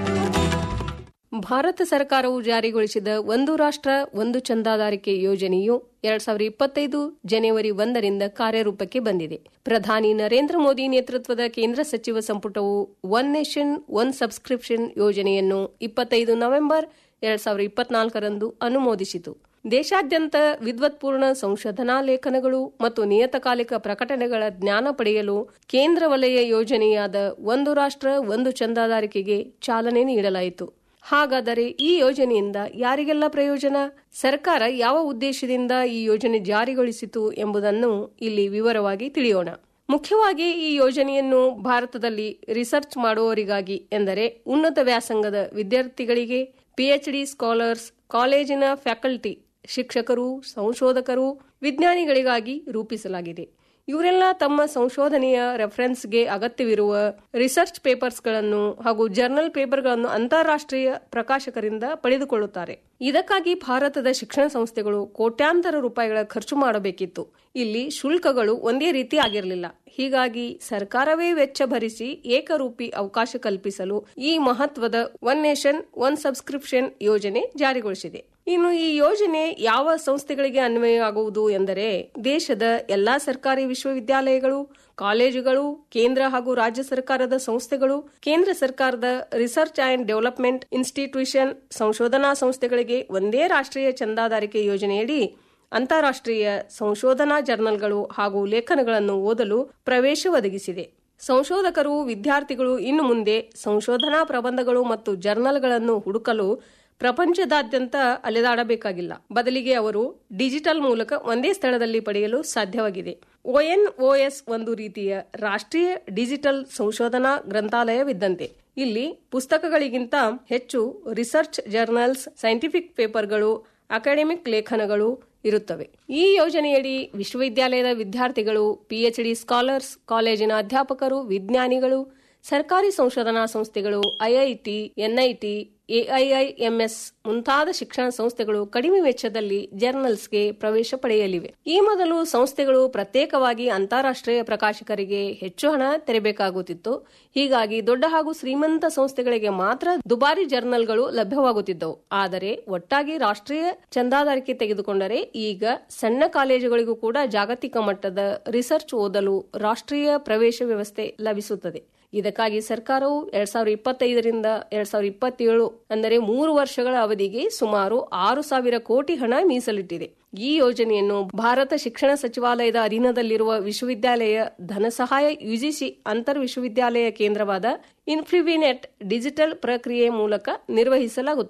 Speaker 7: ಭಾರತ ಸರ್ಕಾರವು ಜಾರಿಗೊಳಿಸಿದ ಒಂದು ರಾಷ್ಟ್ರ ಒಂದು ಚಂದಾದಾರಿಕೆ ಯೋಜನೆಯು ಎರಡ್ ಸಾವಿರದ ಇಪ್ಪತ್ತೈದು ಜನವರಿ ಒಂದರಿಂದ ಕಾರ್ಯರೂಪಕ್ಕೆ ಬಂದಿದೆ. ಪ್ರಧಾನಿ ನರೇಂದ್ರ ಮೋದಿ ನೇತೃತ್ವದ ಕೇಂದ್ರ ಸಚಿವ ಸಂಪುಟವು ಒನ್ ನೇಷನ್ ಒನ್ ಸಬ್ಸ್ಕ್ರಿಪ್ಷನ್ ಯೋಜನೆಯನ್ನು ಇಪ್ಪತ್ತೈದು ನವೆಂಬರ್ ಎರಡ್ ಸಾವಿರದ ಇಪ್ಪತ್ನಾಲ್ಕರಂದು ಅನುಮೋದಿಸಿತು. ದೇಶಾದ್ಯಂತ ವಿದ್ವತ್ಪೂರ್ಣ ಸಂಶೋಧನಾ ಲೇಖನಗಳು ಮತ್ತು ನಿಯತಕಾಲಿಕ ಪ್ರಕಟಣೆಗಳ ಜ್ಞಾನ ಪಡೆಯಲು ಕೇಂದ್ರ ವಲಯ ಯೋಜನೆಯಾದ ಒಂದು ರಾಷ್ಟ್ರ ಒಂದು ಚಂದಾದಾರಿಕೆಗೆ ಚಾಲನೆ ನೀಡಲಾಯಿತು. ಹಾಗಾದರೆ ಈ ಯೋಜನೆಯಿಂದ ಯಾರಿಗೆಲ್ಲ ಪ್ರಯೋಜನ? ಸರ್ಕಾರ ಯಾವ ಉದ್ದೇಶದಿಂದ ಈ ಯೋಜನೆ ಜಾರಿಗೊಳಿಸಿತು ಎಂಬುದನ್ನು ಇಲ್ಲಿ ವಿವರವಾಗಿ ತಿಳಿಯೋಣ. ಮುಖ್ಯವಾಗಿ ಈ ಯೋಜನೆಯನ್ನು ಭಾರತದಲ್ಲಿ ರಿಸರ್ಚ್ ಮಾಡುವವರಿಗಾಗಿ, ಎಂದರೆ ಉನ್ನತ ವ್ಯಾಸಂಗದ ವಿದ್ಯಾರ್ಥಿಗಳಿಗೆ, ಪಿಎಚ್ಡಿ ಸ್ಕಾಲರ್ಸ್, ಕಾಲೇಜಿನ ಫ್ಯಾಕಲ್ಟಿ, ಶಿಕ್ಷಕರು, ಸಂಶೋಧಕರು, ವಿಜ್ಞಾನಿಗಳಿಗಾಗಿ ರೂಪಿಸಲಾಗಿದೆ. ಇವರೆಲ್ಲ ತಮ್ಮ ಸಂಶೋಧನೆಯ ರೆಫರೆನ್ಸ್ಗೆ ಅಗತ್ಯವಿರುವ ರಿಸರ್ಚ್ ಪೇಪರ್ಸ್ಗಳನ್ನು ಹಾಗೂ ಜರ್ನಲ್ ಪೇಪರ್ಗಳನ್ನು ಅಂತಾರಾಷ್ಟ್ರೀಯ ಪ್ರಕಾಶಕರಿಂದ ಪಡೆದುಕೊಳ್ಳುತ್ತಾರೆ. ಇದಕ್ಕಾಗಿ ಭಾರತದ ಶಿಕ್ಷಣ ಸಂಸ್ಥೆಗಳು ಕೋಟ್ಯಾಂತರ ರೂಪಾಯಿಗಳ ಖರ್ಚು ಮಾಡಬೇಕಿತ್ತು. ಇಲ್ಲಿ ಶುಲ್ಕಗಳು ಒಂದೇ ರೀತಿ ಆಗಿರಲಿಲ್ಲ. ಹೀಗಾಗಿ ಸರ್ಕಾರವೇ ವೆಚ್ಚ ಭರಿಸಿ ಏಕರೂಪಿ ಅವಕಾಶ ಕಲ್ಪಿಸಲು ಈ ಮಹತ್ವದ ಒನ್ ನೇಷನ್ ಒನ್ ಸಬ್ಸ್ಕ್ರಿಪ್ಷನ್ ಯೋಜನೆ ಜಾರಿಗೊಳಿಸಿದೆ. ಇನ್ನು ಈ ಯೋಜನೆ ಯಾವ ಸಂಸ್ಥೆಗಳಿಗೆ ಅನ್ವಯ ಆಗುವುದು ಎಂದರೆ, ದೇಶದ ಎಲ್ಲಾ ಸರ್ಕಾರಿ ವಿಶ್ವವಿದ್ಯಾಲಯಗಳು, ಕಾಲೇಜುಗಳು, ಕೇಂದ್ರ ಹಾಗೂ ರಾಜ್ಯ ಸರ್ಕಾರದ ಸಂಸ್ಥೆಗಳು, ಕೇಂದ್ರ ಸರ್ಕಾರದ ರಿಸರ್ಚ್ ಅಂಡ್ ಡೆವಲಪ್ಮೆಂಟ್ ಇನ್ಸ್ಟಿಟ್ಯೂಷನ್ ಸಂಶೋಧನಾ ಸಂಸ್ಥೆಗಳಿಗೆ ಒಂದೇ ರಾಷ್ಟ್ರೀಯ ಚಂದಾದಾರಿಕೆ ಯೋಜನೆಯಡಿ ಅಂತಾರಾಷ್ಟ್ರೀಯ ಸಂಶೋಧನಾ ಜರ್ನಲ್ಗಳು ಹಾಗೂ ಲೇಖನಗಳನ್ನು ಓದಲು ಪ್ರವೇಶ ಒದಗಿಸಿದೆ. ಸಂಶೋಧಕರು, ವಿದ್ಯಾರ್ಥಿಗಳು ಇನ್ನು ಮುಂದೆ ಸಂಶೋಧನಾ ಪ್ರಬಂಧಗಳು ಮತ್ತು ಜರ್ನಲ್ಗಳನ್ನು ಹುಡುಕಲು ಪ್ರಪಂಚದಾದ್ಯಂತ ಅಲೆದಾಡಬೇಕಾಗಿಲ್ಲ. ಬದಲಿಗೆ ಅವರು ಡಿಜಿಟಲ್ ಮೂಲಕ ಒಂದೇ ಸ್ಥಳದಲ್ಲಿ ಪಡೆಯಲು ಸಾಧ್ಯವಾಗಿದೆ. ಒಎನ್ಒಎಸ್ ಒಂದು ರೀತಿಯ ರಾಷ್ಟ್ರೀಯ ಡಿಜಿಟಲ್ ಸಂಶೋಧನಾ ಗ್ರಂಥಾಲಯವಿದ್ದಂತೆ. ಇಲ್ಲಿ ಪುಸ್ತಕಗಳಿಗಿಂತ ಹೆಚ್ಚು ರಿಸರ್ಚ್ ಜರ್ನಲ್ಸ್, ಸೈಂಟಿಫಿಕ್ ಪೇಪರ್ಗಳು, ಅಕಾಡೆಮಿಕ್ ಲೇಖನಗಳು ಇರುತ್ತವೆ. ಈ ಯೋಜನೆಯಡಿ ವಿಶ್ವವಿದ್ಯಾಲಯದ ವಿದ್ಯಾರ್ಥಿಗಳು, ಪಿಎಚ್ಡಿ ಸ್ಕಾಲರ್ಸ್, ಕಾಲೇಜಿನ ಅಧ್ಯಾಪಕರು, ವಿಜ್ಞಾನಿಗಳು, ಸರ್ಕಾರಿ ಸಂಶೋಧನಾ ಸಂಸ್ಥೆಗಳು, ಐಐಟಿ, ಎನ್ಐಟಿ, ಎಐಐಎಂಎಸ್ ಮುಂತಾದ ಶಿಕ್ಷಣ ಸಂಸ್ಥೆಗಳು ಕಡಿಮೆ ವೆಚ್ಚದಲ್ಲಿ ಜರ್ನಲ್ಸ್ಗೆ ಪ್ರವೇಶ ಪಡೆಯಲಿವೆ. ಈ ಮೊದಲು ಸಂಸ್ಥೆಗಳು ಪ್ರತ್ಯೇಕವಾಗಿ ಅಂತಾರಾಷ್ಟ್ರೀಯ ಪ್ರಕಾಶಕರಿಗೆ ಹೆಚ್ಚು ಹಣ ತೆರಬೇಕಾಗುತ್ತಿತ್ತು. ಹೀಗಾಗಿ ದೊಡ್ಡ ಹಾಗೂ ಶ್ರೀಮಂತ ಸಂಸ್ಥೆಗಳಿಗೆ ಮಾತ್ರ ದುಬಾರಿ ಜರ್ನಲ್ಗಳು ಲಭ್ಯವಾಗುತ್ತಿದ್ದವು. ಆದರೆ ಒಟ್ಟಾಗಿ ರಾಷ್ಟ್ರೀಯ ಚಂದಾದಾರಿಕೆ ತೆಗೆದುಕೊಂಡರೆ ಈಗ ಸಣ್ಣ ಕಾಲೇಜುಗಳಿಗೂ ಕೂಡ ಜಾಗತಿಕ ಮಟ್ಟದ ರಿಸರ್ಚ್ ಓದಲು ರಾಷ್ಟ್ರೀಯ ಪ್ರವೇಶ ವ್ಯವಸ್ಥೆ ಲಭಿಸುತ್ತದೆ. ಇದಕ್ಕಾಗಿ ಸರ್ಕಾರವು ಎರಡ್ ಸಾವಿರದ ಇಪ್ಪತ್ತೈದರಿಂದ ಎರಡ್ ಸಾವಿರದ ಇಪ್ಪತ್ತೇಳು ಅಂದರೆ ಮೂರು ವರ್ಷಗಳ ಅವಧಿಗೆ ಸುಮಾರು ಆರು ಸಾವಿರ ಕೋಟಿ ಹಣ ಮೀಸಲಿಟ್ಟಿದೆ. ಈ ಯೋಜನೆಯನ್ನು ಭಾರತ ಶಿಕ್ಷಣ ಸಚಿವಾಲಯದ ಅಧೀನದಲ್ಲಿರುವ ವಿಶ್ವವಿದ್ಯಾಲಯ ಧನಸಹಾಯ ಯುಜಿಸಿ ಅಂತರ್ ವಿಶ್ವವಿದ್ಯಾಲಯ ಕೇಂದ್ರವಾದ ಇನ್ಫ್ಲಿವಿನೆಟ್ ಡಿಜಿಟಲ್ ಪ್ರಕ್ರಿಯೆ ಮೂಲಕ ನಿರ್ವಹಿಸಲಾಗುತ್ತದೆ.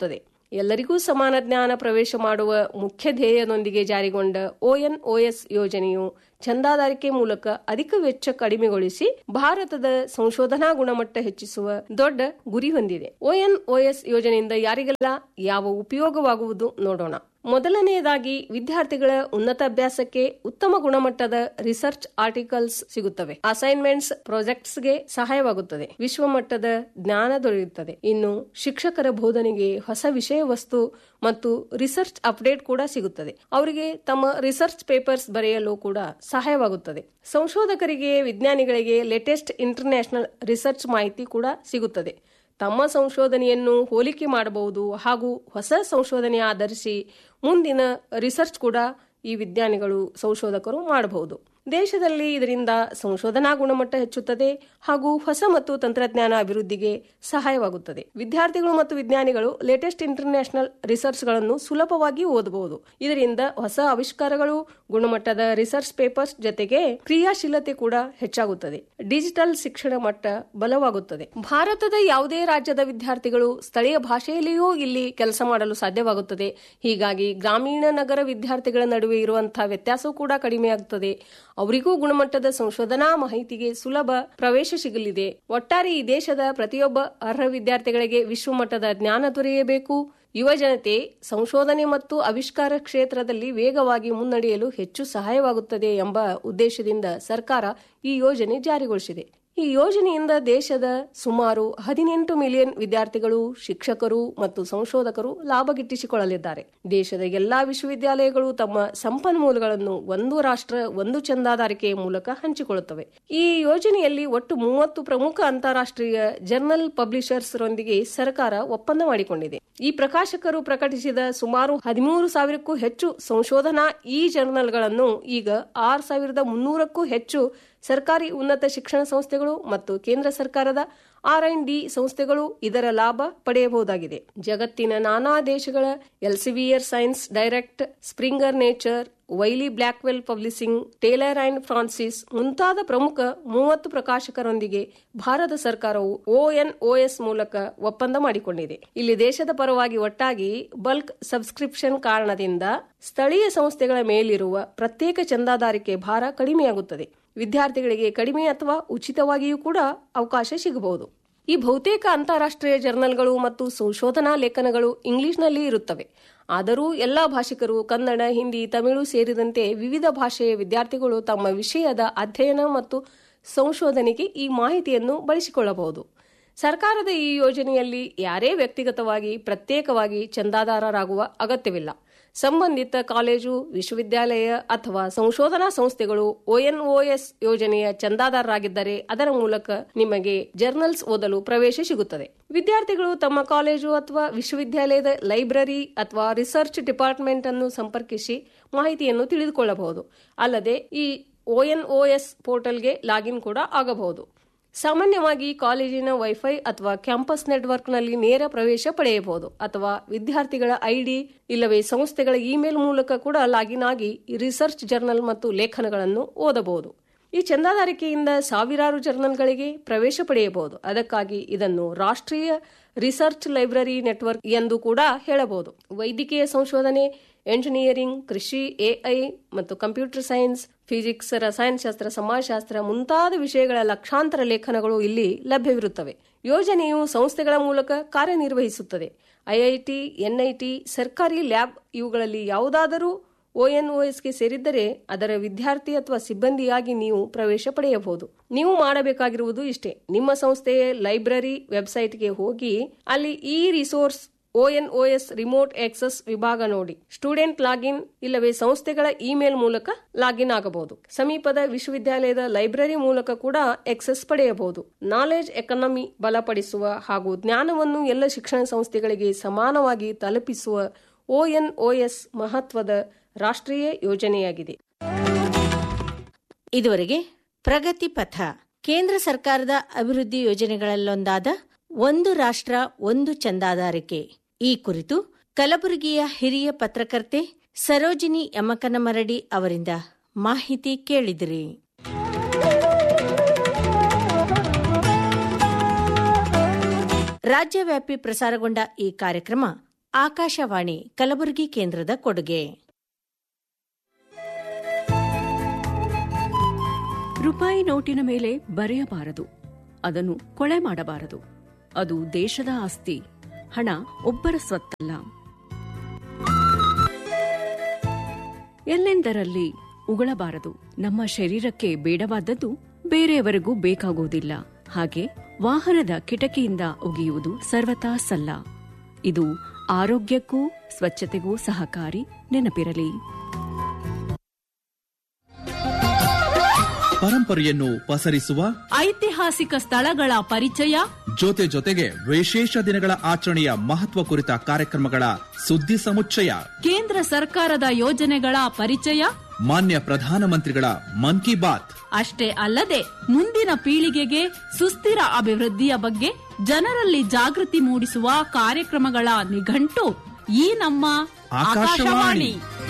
Speaker 7: ಎಲ್ಲರಿಗೂ ಸಮಾನ ಜ್ಞಾನ ಪ್ರವೇಶ ಮಾಡುವ ಮುಖ್ಯ ಧ್ಯೇಯದೊಂದಿಗೆ ಜಾರಿಗೊಂಡ ಒಎನ್ಒಎಸ್ ಯೋಜನೆಯು ಚಂದಾದಾರಿಕೆ ಮೂಲಕ ಅಧಿಕ ವೆಚ್ಚ ಕಡಿಮೆಗೊಳಿಸಿ ಭಾರತದ ಸಂಶೋಧನಾ ಗುಣಮಟ್ಟ ಹೆಚ್ಚಿಸುವ ದೊಡ್ಡ ಗುರಿ ಹೊಂದಿದೆ. ಒಎನ್ಒಎಸ್ ಯೋಜನೆಯಿಂದ ಯಾರಿಗೆಲ್ಲ ಯಾವ ಉಪಯೋಗವಾಗುವುದು ನೋಡೋಣ. ಮೊದಲನೆಯದಾಗಿ ವಿದ್ಯಾರ್ಥಿಗಳ ಉನ್ನತ ಅಭ್ಯಾಸಕ್ಕೆ ಉತ್ತಮ ಗುಣಮಟ್ಟದ ರಿಸರ್ಚ್ ಆರ್ಟಿಕಲ್ಸ್ ಸಿಗುತ್ತವೆ. ಅಸೈನ್ಮೆಂಟ್ಸ್, ಪ್ರಾಜೆಕ್ಟ್ಸ್ಗೆ ಸಹಾಯವಾಗುತ್ತದೆ. ವಿಶ್ವಮಟ್ಟದ ಜ್ಞಾನ ದೊರೆಯುತ್ತದೆ. ಇನ್ನು ಶಿಕ್ಷಕರ ಬೋಧನೆಗೆ ಹೊಸ ವಿಷಯ ವಸ್ತು ಮತ್ತು ರಿಸರ್ಚ್ ಅಪ್ಡೇಟ್ ಕೂಡ ಸಿಗುತ್ತದೆ. ಅವರಿಗೆ ತಮ್ಮ ರಿಸರ್ಚ್ ಪೇಪರ್ಸ್ ಬರೆಯಲು ಕೂಡ ಸಹಾಯವಾಗುತ್ತದೆ. ಸಂಶೋಧಕರಿಗೆ, ವಿಜ್ಞಾನಿಗಳಿಗೆ ಲೇಟೆಸ್ಟ್ ಇಂಟರ್ನ್ಯಾಷನಲ್ ರಿಸರ್ಚ್ ಮಾಹಿತಿ ಕೂಡ ಸಿಗುತ್ತದೆ. ತಮ್ಮ ಸಂಶೋಧನೆಯನ್ನು ಹೋಲಿಕೆ ಮಾಡಬಹುದು ಹಾಗೂ ಹೊಸ ಸಂಶೋಧನೆ ಆಧರಿಸಿ ಮುಂದಿನ ರಿಸರ್ಚ್ ಕೂಡ ಈ ವಿಜ್ಞಾನಿಗಳು, ಸಂಶೋಧಕರು ಮಾಡಬಹುದು. ದೇಶದಲ್ಲಿ ಇದರಿಂದ ಸಂಶೋಧನಾ ಗುಣಮಟ್ಟ ಹೆಚ್ಚುತ್ತದೆ ಹಾಗೂ ಹೊಸ ಮತ್ತು ತಂತ್ರಜ್ಞಾನ ಅಭಿವೃದ್ಧಿಗೆ ಸಹಾಯವಾಗುತ್ತದೆ. ವಿದ್ಯಾರ್ಥಿಗಳು ಮತ್ತು ವಿಜ್ಞಾನಿಗಳು ಲೇಟೆಸ್ಟ್ ಇಂಟರ್ನ್ಯಾಷನಲ್ ರಿಸರ್ಚ್ ಗಳನ್ನು ಸುಲಭವಾಗಿ ಓದಬಹುದು. ಇದರಿಂದ ಹೊಸ ಆವಿಷ್ಕಾರಗಳು, ಗುಣಮಟ್ಟದ ರಿಸರ್ಚ್ ಪೇಪರ್ಸ್ ಜೊತೆಗೆ ಕ್ರಿಯಾಶೀಲತೆ ಕೂಡ ಹೆಚ್ಚಾಗುತ್ತದೆ. ಡಿಜಿಟಲ್ ಶಿಕ್ಷಣ ಮಟ್ಟ ಬಲವಾಗುತ್ತದೆ. ಭಾರತದ ಯಾವುದೇ ರಾಜ್ಯದ ವಿದ್ಯಾರ್ಥಿಗಳು ಸ್ಥಳೀಯ ಭಾಷೆಯಲ್ಲಿಯೂ ಇಲ್ಲಿ ಕೆಲಸ ಮಾಡಲು ಸಾಧ್ಯವಾಗುತ್ತದೆ. ಹೀಗಾಗಿ ಗ್ರಾಮೀಣ ನಗರ ವಿದ್ಯಾರ್ಥಿಗಳ ನಡುವೆ ಇರುವಂತಹ ವ್ಯತ್ಯಾಸವೂ ಕೂಡ ಕಡಿಮೆಯಾಗುತ್ತದೆ. ಅವರಿಗೂ ಗುಣಮಟ್ಟದ ಸಂಶೋಧನಾ ಮಾಹಿತಿಗೆ ಸುಲಭ ಪ್ರವೇಶ ಸಿಗಲಿದೆ. ಒಟ್ಟಾರೆ ಈ ದೇಶದ ಪ್ರತಿಯೊಬ್ಬ ಅರ್ಹ ವಿದ್ಯಾರ್ಥಿಗಳಿಗೆ ವಿಶ್ವಮಟ್ಟದ ಜ್ಞಾನ ದೊರೆಯಬೇಕು. ಯುವ ಜನತೆ ಸಂಶೋಧನೆ ಮತ್ತು ಆವಿಷ್ಕಾರ ಕ್ಷೇತ್ರದಲ್ಲಿ ವೇಗವಾಗಿ ಮುನ್ನಡೆಯಲು ಹೆಚ್ಚು ಸಹಾಯವಾಗುತ್ತದೆ ಎಂಬ ಉದ್ದೇಶದಿಂದ ಸರ್ಕಾರ ಈ ಯೋಜನೆ ಜಾರಿಗೊಳಿಸಿದೆ. ಈ ಯೋಜನೆಯಿಂದ ದೇಶದ ಸುಮಾರು ಹದಿನೆಂಟು ಮಿಲಿಯನ್ ವಿದ್ಯಾರ್ಥಿಗಳು, ಶಿಕ್ಷಕರು ಮತ್ತು ಸಂಶೋಧಕರು ಲಾಭ ಗಿಟ್ಟಿಸಿಕೊಳ್ಳಲಿದ್ದಾರೆ. ದೇಶದ ಎಲ್ಲಾ ವಿಶ್ವವಿದ್ಯಾಲಯಗಳು ತಮ್ಮ ಸಂಪನ್ಮೂಲಗಳನ್ನು ಒಂದು ರಾಷ್ಟ್ರ ಒಂದು ಚಂದಾದಾರಿಕೆಯ ಮೂಲಕ ಹಂಚಿಕೊಳ್ಳುತ್ತವೆ. ಈ ಯೋಜನೆಯಲ್ಲಿ ಒಟ್ಟು ಮೂವತ್ತು ಪ್ರಮುಖ ಅಂತಾರಾಷ್ಟ್ರೀಯ ಜರ್ನಲ್ ಪಬ್ಲಿಷರ್ಸ್ ರೊಂದಿಗೆ ಸರ್ಕಾರ ಒಪ್ಪಂದ ಮಾಡಿಕೊಂಡಿದೆ. ಈ ಪ್ರಕಾಶಕರು ಪ್ರಕಟಿಸಿದ ಸುಮಾರು ಹದಿಮೂರು ಸಾವಿರಕ್ಕೂ ಹೆಚ್ಚು ಸಂಶೋಧನಾ ಈ ಜರ್ನಲ್ಗಳನ್ನು ಈಗ ಆರು ಸಾವಿರದ ಮುನ್ನೂರಕ್ಕೂ ಹೆಚ್ಚು ಸರ್ಕಾರಿ ಉನ್ನತ ಶಿಕ್ಷಣ ಸಂಸ್ಥೆಗಳು ಮತ್ತು ಕೇಂದ್ರ ಸರ್ಕಾರದ ಆರ್ ಅಂಡ್ ಡಿ ಸಂಸ್ಥೆಗಳು ಇದರ ಲಾಭ ಪಡೆಯಬಹುದಾಗಿದೆ. ಜಗತ್ತಿನ ನಾನಾ ದೇಶಗಳ Elsevier science direct, Springer nature, ವೈಲಿ ಬ್ಲಾಕ್ವೆಲ್ publishing, Taylor and Francis ಮುಂತಾದ ಪ್ರಮುಖ ಮೂವತ್ತು ಪ್ರಕಾಶಕರೊಂದಿಗೆ ಭಾರತ ಸರ್ಕಾರವು ಒಎನ್ಒಎಸ್ ಮೂಲಕ ಒಪ್ಪಂದ ಮಾಡಿಕೊಂಡಿದೆ. ಇಲ್ಲಿ ದೇಶದ ಪರವಾಗಿ ಒಟ್ಟಾಗಿ ಬಲ್ಕ್ ಸಬ್ಸ್ಕ್ರಿಪ್ಷನ್ ಕಾರಣದಿಂದ ಸ್ಥಳೀಯ ಸಂಸ್ಥೆಗಳ ಮೇಲಿರುವ ಪ್ರತ್ಯೇಕ ಚಂದಾದಾರಿಕೆ ಭಾರ ಕಡಿಮೆಯಾಗುತ್ತದೆ. ವಿದ್ಯಾರ್ಥಿಗಳಿಗೆ ಕಡಿಮೆ ಅಥವಾ ಉಚಿತವಾಗಿಯೂ ಕೂಡ ಅವಕಾಶ ಸಿಗಬಹುದು. ಈ ಬಹುತೇಕ ಅಂತಾರಾಷ್ಟ್ರೀಯ ಜರ್ನಲ್ಗಳು ಮತ್ತು ಸಂಶೋಧನಾ ಲೇಖನಗಳು ಇಂಗ್ಲಿಷ್ನಲ್ಲಿ ಇರುತ್ತವೆ. ಆದರೂ ಎಲ್ಲಾ ಭಾಷಿಕರು ಕನ್ನಡ, ಹಿಂದಿ, ತಮಿಳು ಸೇರಿದಂತೆ ವಿವಿಧ ಭಾಷೆಯ ವಿದ್ಯಾರ್ಥಿಗಳು ತಮ್ಮ ವಿಷಯದ ಅಧ್ಯಯನ ಮತ್ತು ಸಂಶೋಧನೆಗೆ ಈ ಮಾಹಿತಿಯನ್ನು ಬಳಸಿಕೊಳ್ಳಬಹುದು. ಸರ್ಕಾರದ ಈ ಯೋಜನೆಯಲ್ಲಿ ಯಾರೇ ವ್ಯಕ್ತಿಗತವಾಗಿ ಪ್ರತ್ಯೇಕವಾಗಿ ಚಂದಾದಾರರಾಗುವ ಅಗತ್ಯವಿಲ್ಲ. ಸಂಬಂಧಿತ ಕಾಲೇಜು, ವಿಶ್ವವಿದ್ಯಾಲಯ ಅಥವಾ ಸಂಶೋಧನಾ ಸಂಸ್ಥೆಗಳು ಒಎನ್ಒಎಸ್ ಯೋಜನೆಯ ಚಂದಾದಾರರಾಗಿದ್ದರೆ ಅದರ ಮೂಲಕ ನಿಮಗೆ ಜರ್ನಲ್ಸ್ ಓದಲು ಪ್ರವೇಶ ಸಿಗುತ್ತದೆ. ವಿದ್ಯಾರ್ಥಿಗಳು ತಮ್ಮ ಕಾಲೇಜು ಅಥವಾ ವಿಶ್ವವಿದ್ಯಾಲಯದ ಲೈಬ್ರರಿ ಅಥವಾ ರಿಸರ್ಚ್ ಡಿಪಾರ್ಟ್ಮೆಂಟ್ ಅನ್ನು ಸಂಪರ್ಕಿಸಿ ಮಾಹಿತಿಯನ್ನು ತಿಳಿದುಕೊಳ್ಳಬಹುದು. ಅಲ್ಲದೆ ಈ ಒಎನ್ಒಎಸ್ ಪೋರ್ಟಲ್ಗೆ ಲಾಗಿನ್ ಕೂಡ ಆಗಬಹುದು. ಸಾಮಾನ್ಯವಾಗಿ ಕಾಲೇಜಿನ ವೈಫೈ ಅಥವಾ ಕ್ಯಾಂಪಸ್ ನೆಟ್ವರ್ಕ್ನಲ್ಲಿ ನೇರ ಪ್ರವೇಶ ಪಡೆಯಬಹುದು ಅಥವಾ ವಿದ್ಯಾರ್ಥಿಗಳ ಐಡಿ ಇಲ್ಲವೇ ಸಂಸ್ಥೆಗಳ ಇಮೇಲ್ ಮೂಲಕ ಕೂಡ ಲಾಗಿನ್ ಆಗಿ ರಿಸರ್ಚ್ ಜರ್ನಲ್ ಮತ್ತು ಲೇಖನಗಳನ್ನು ಓದಬಹುದು. ಈ ಚಂದಾದಾರಿಕೆಯಿಂದ ಸಾವಿರಾರು ಜರ್ನಲ್ಗಳಿಗೆ ಪ್ರವೇಶ ಪಡೆಯಬಹುದು. ಅದಕ್ಕಾಗಿ ಇದನ್ನು ರಾಷ್ಟ್ರೀಯ ರಿಸರ್ಚ್ ಲೈಬ್ರರಿ ನೆಟ್ವರ್ಕ್ ಎಂದು ಕೂಡ ಹೇಳಬಹುದು. ವೈದ್ಯಕೀಯ ಸಂಶೋಧನೆ, ಎಂಜಿನಿಯರಿಂಗ್, ಕೃಷಿ, ಎಐ ಮತ್ತು ಕಂಪ್ಯೂಟರ್ ಸೈನ್ಸ್, ಫಿಸಿಕ್ಸ್, ರಸಾಯನಶಾಸ್ತ್ರ, ಸಮಾಜಶಾಸ್ತ್ರ ಮುಂತಾದ ವಿಷಯಗಳ ಲಕ್ಷಾಂತರ ಲೇಖನಗಳು ಇಲ್ಲಿ ಲಭ್ಯವಿರುತ್ತವೆ. ಯೋಜನೆಯು ಸಂಸ್ಥೆಗಳ ಮೂಲಕ ಕಾರ್ಯನಿರ್ವಹಿಸುತ್ತದೆ. ಐಐಟಿ, ಎನ್ಐಟಿ, ಸರ್ಕಾರಿ ಲ್ಯಾಬ್ ಇವುಗಳಲ್ಲಿ ಯಾವುದಾದರೂ ಒಎನ್ಒಎಸ್ಗೆ ಸೇರಿದ್ದರೆ ಅದರ ವಿದ್ಯಾರ್ಥಿ ಅಥವಾ ಸಿಬ್ಬಂದಿಯಾಗಿ ನೀವು ಪ್ರವೇಶ ಪಡೆಯಬಹುದು. ನೀವು ಮಾಡಬೇಕಾಗಿರುವುದು ಇಷ್ಟೇ: ನಿಮ್ಮ ಸಂಸ್ಥೆಯ ಲೈಬ್ರರಿ ವೆಬ್ಸೈಟ್ಗೆ ಹೋಗಿ ಅಲ್ಲಿ ಈ ರಿಸೋರ್ಸ್ ಒಎನ್ಒಎಸ್ ರಿಮೋಟ್ ಆಕ್ಸೆಸ್ ವಿಭಾಗ ನೋಡಿ ಸ್ಟೂಡೆಂಟ್ ಲಾಗಿನ್ ಇಲ್ಲವೇ ಸಂಸ್ಥೆಗಳ ಇಮೇಲ್ ಮೂಲಕ ಲಾಗಿನ್ ಆಗಬಹುದು. ಸಮೀಪದ ವಿಶ್ವವಿದ್ಯಾಲಯದ ಲೈಬ್ರರಿ ಮೂಲಕ ಕೂಡ ಆಕ್ಸೆಸ್ ಪಡೆಯಬಹುದು. ನಾಲೆಜ್ ಎಕಾನಮಿ ಬಲಪಡಿಸುವ ಹಾಗೂ ಜ್ಞಾನವನ್ನು ಎಲ್ಲ ಶಿಕ್ಷಣ ಸಂಸ್ಥೆಗಳಿಗೆ ಸಮಾನವಾಗಿ ತಲುಪಿಸುವ ಒಎನ್ಒಎಸ್ ಮಹತ್ವದ ರಾಷ್ಟ್ರೀಯ ಯೋಜನೆಯಾಗಿದೆ.
Speaker 6: ಇದುವರೆಗೆ ಪ್ರಗತಿ ಪಥ, ಕೇಂದ್ರ ಸರ್ಕಾರದ ಅಭಿವೃದ್ಧಿ ಯೋಜನೆಗಳಲ್ಲೊಂದಾದ ಒಂದು ರಾಷ್ಟ್ರ ಒಂದು ಚಂದಾದಾರಿಕೆ ಈ ಕುರಿತು ಕಲಬುರಗಿಯ ಹಿರಿಯ ಪತ್ರಕರ್ತೆ ಸರೋಜಿನಿ ಯಮಕನಮರಡಿ ಅವರಿಂದ ಮಾಹಿತಿ ಕೇಳಿದಿರಿ. ರಾಜ್ಯವ್ಯಾಪಿ ಪ್ರಸಾರಗೊಂಡ ಈ ಕಾರ್ಯಕ್ರಮ ಆಕಾಶವಾಣಿ ಕಲಬುರಗಿ ಕೇಂದ್ರದ ಕೊಡುಗೆ.
Speaker 8: ರೂಪಾಯಿ ನೋಟಿನ ಮೇಲೆ ಬರೆಯಬಾರದು, ಅದನ್ನು ಕೊಳೆ ಮಾಡಬಾರದು. ಅದು ದೇಶದ ಆಸ್ತಿ, ಹಣ ಒಬ್ಬರ ಸ್ವತ್ತಲ್ಲ. ಎಲ್ಲೆಂದರಲ್ಲಿ ಉಗಳಬಾರದು. ನಮ್ಮ ಶರೀರಕ್ಕೆ ಬೇಡವಾದದ್ದು ಬೇರೆಯವರಿಗೂ ಬೇಕಾಗುವುದಿಲ್ಲ. ಹಾಗೆ ವಾಹನದ ಕಿಟಕಿಯಿಂದ ಒಗೆಯುವುದು ಸರ್ವತಾ ಸಲ್ಲ. ಇದು ಆರೋಗ್ಯಕ್ಕೂ ಸ್ವಚ್ಛತೆಗೂ ಸಹಕಾರಿ. ನೆನಪಿರಲಿ.
Speaker 9: ಪರಂಪರೆಯನ್ನು ಪಸರಿಸುವ
Speaker 10: ಐತಿಹಾಸಿಕ ಸ್ಥಳಗಳ ಪರಿಚಯ,
Speaker 9: ಜೊತೆ ಜೊತೆಗೆ ವಿಶೇಷ ದಿನಗಳ ಆಚರಣೆಯ ಮಹತ್ವ ಕುರಿತ ಕಾರ್ಯಕ್ರಮಗಳ ಸುದ್ದಿ ಸಮುಚ್ಚಯ,
Speaker 10: ಕೇಂದ್ರ ಸರ್ಕಾರದ ಯೋಜನೆಗಳ ಪರಿಚಯ,
Speaker 9: ಮಾನ್ಯ ಪ್ರಧಾನಮಂತ್ರಿಗಳ ಮನ್ ಕಿ ಬಾತ್.
Speaker 10: ಅಷ್ಟೇ ಅಲ್ಲದೆ ಮುಂದಿನ ಪೀಳಿಗೆಗೆ ಸುಸ್ಥಿರ ಅಭಿವೃದ್ಧಿಯ ಬಗ್ಗೆ ಜನರಲ್ಲಿ ಜಾಗೃತಿ ಮೂಡಿಸುವ ಕಾರ್ಯಕ್ರಮಗಳ ನಿಘಂಟು ಈ ನಮ್ಮ ಆಕಾಶವಾಣಿ.